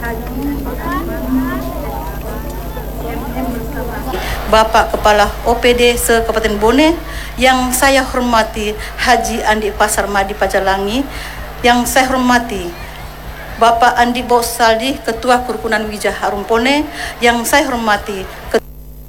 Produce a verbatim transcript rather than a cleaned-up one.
Bapak Kepala O P D se-Kabupaten Bone, yang saya hormati Haji Andi Pasar Madi Pajalangi, yang saya hormati Bapak Andi Bosaldi, Ketua Kerukunan Wijaya Harumpone, yang saya hormati